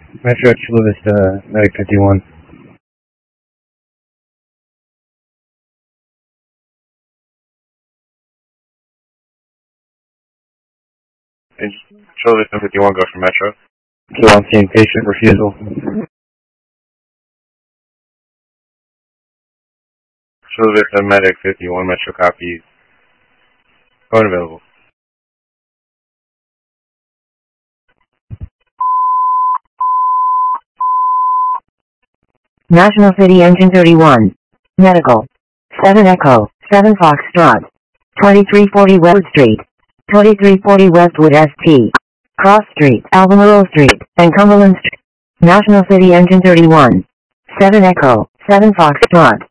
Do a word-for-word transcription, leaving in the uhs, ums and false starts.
Metro Chula Vista, Medic fifty-one. And Chula Vista fifty-one, go for Metro. Two on scene, patient refusal. Chula Vista Medic fifty-one, Metro copies. Phone available. National City Engine thirty-one. Medical. seven Echo, seven Foxtrot. twenty-three forty West Street. twenty-three forty Westwood S T. Cross Street, Albemarle Street, and Cumberland Street. National City Engine thirty-one. seven Echo, seven Foxtrot.